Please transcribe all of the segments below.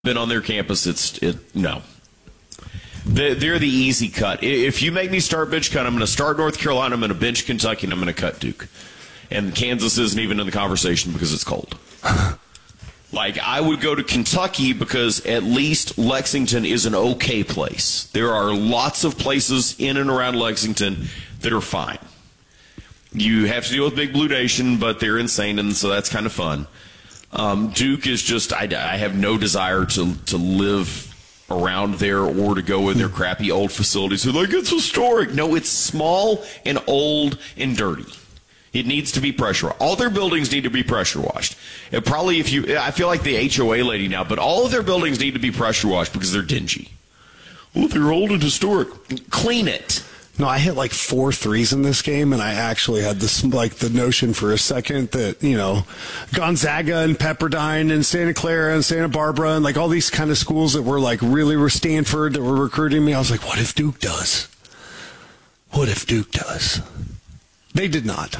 been on their campus. No. They're the easy cut. If you make me start bench cut, I'm going to start North Carolina, I'm going to bench Kentucky, and I'm going to cut Duke. And Kansas isn't even in the conversation because it's cold. Like, I would go to Kentucky because at least Lexington is an okay place. There are lots of places in and around Lexington that are fine. You have to deal with Big Blue Nation, but they're insane, and so that's kind of fun. Duke is just, I have no desire to live around there or to go in their crappy old facilities. They're like, it's historic. No, it's small and old and dirty. It needs to be pressure. All their buildings need to be pressure washed. And probably I feel like the HOA lady now, but all of their buildings need to be pressure washed because they're dingy. Oh, they're old and historic. Clean it. No, I hit like 4 threes in this game, and I actually had this, like, the notion for a second that, Gonzaga and Pepperdine and Santa Clara and Santa Barbara and like all these kind of schools that were like really were Stanford that were recruiting me. I was like, what if Duke does? What if Duke does? They did not.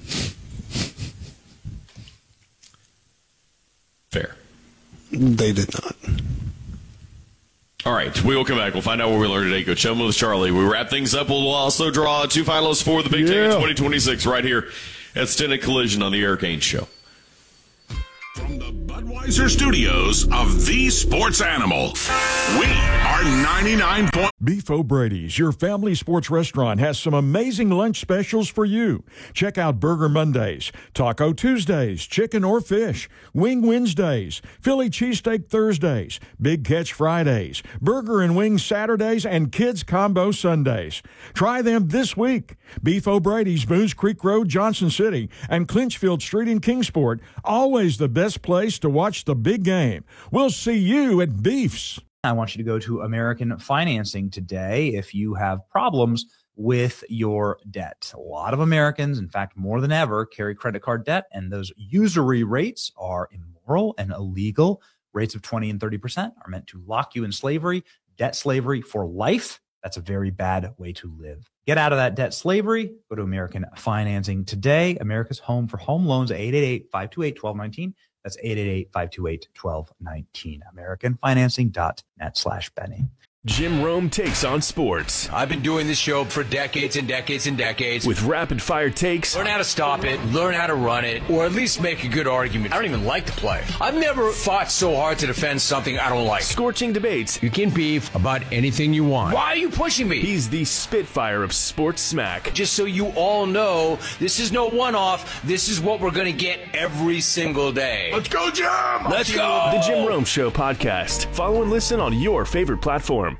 Fair. They did not. All right, we will come back. We'll find out what we learned today. Go Chum with Charlie. We wrap things up. We'll also draw 2 finalists for the Big Ten 2026 right here at Stena Collision on the Eric Haynes Show. From the Budweiser studios of The Sports Animal, we are 99. Beef O'Brady's, your family sports restaurant, has some amazing lunch specials for you. Check out Burger Mondays, Taco Tuesdays, Chicken or Fish, Wing Wednesdays, Philly Cheesesteak Thursdays, Big Catch Fridays, Burger and Wings Saturdays, and Kids Combo Sundays. Try them this week. Beef O'Brady's, Boones Creek Road, Johnson City, and Clinchfield Street in Kingsport. Always the best place to watch the big game. We'll see you at Beef's. I want you to go to American Financing today if you have problems with your debt. A lot of Americans, in fact, more than ever, carry credit card debt, and those usury rates are immoral and illegal. Rates of 20 and 30% are meant to lock you in slavery, debt slavery for life. That's a very bad way to live. Get out of that debt slavery. Go to American Financing today. America's home for home loans, 888-528-1219. That's 888-528-1219. AmericanFinancing.net/Benny. Jim Rome takes on sports. I've been doing this show for decades and decades and decades. With rapid-fire takes. Learn how to stop it, learn how to run it, or at least make a good argument. I don't even like the play. I've never fought so hard to defend something I don't like. Scorching debates. You can beef about anything you want. Why are you pushing me? He's the Spitfire of sports smack. Just so you all know, this is no one-off. This is what we're going to get every single day. Let's go, Jim! Let's go! The Jim Rome Show podcast. Follow and listen on your favorite platform.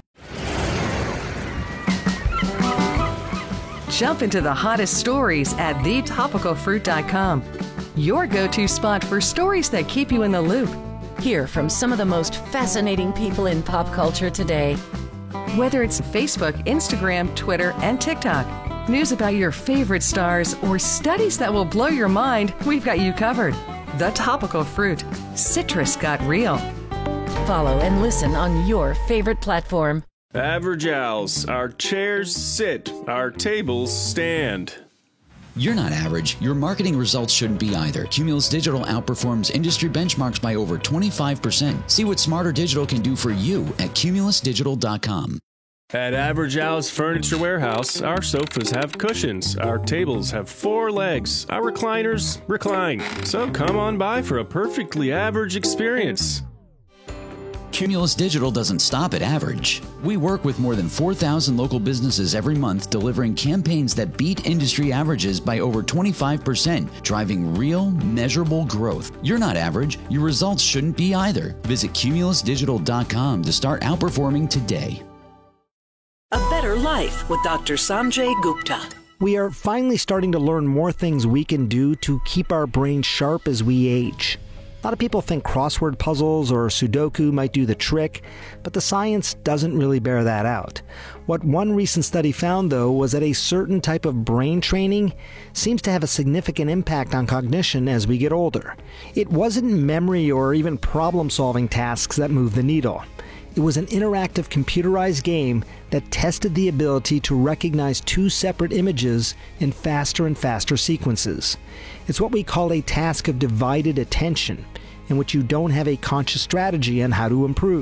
Jump into the hottest stories at thetopicalfruit.com. Your go-to spot for stories that keep you in the loop. Hear from some of the most fascinating people in pop culture today. Whether it's Facebook, Instagram, Twitter, and TikTok, news about your favorite stars, or studies that will blow your mind, we've got you covered. The Topical Fruit. Citrus got real. Follow and listen on your favorite platform. Average Owls. Our chairs sit. Our tables stand. You're not average. Your marketing results shouldn't be either. Cumulus Digital outperforms industry benchmarks by over 25%. See what Smarter Digital can do for you at cumulusdigital.com. At Average Owl's Furniture Warehouse, our sofas have cushions, our tables have 4 legs, our recliners recline. So come on by for a perfectly average experience. Cumulus Digital doesn't stop at average. We work with more than 4,000 local businesses every month, delivering campaigns that beat industry averages by over 25%, driving real, measurable growth. You're not average. Your results shouldn't be either. Visit cumulusdigital.com to start outperforming today. A Better Life with Dr. Sanjay Gupta. We are finally starting to learn more things we can do to keep our brains sharp as we age. A lot of people think crossword puzzles or Sudoku might do the trick, but the science doesn't really bear that out. What one recent study found, though, was that a certain type of brain training seems to have a significant impact on cognition as we get older. It wasn't memory or even problem-solving tasks that moved the needle. It was an interactive computerized game that tested the ability to recognize 2 separate images in faster and faster sequences. It's what we call a task of divided attention. in which you don't have a conscious strategy on how to improve.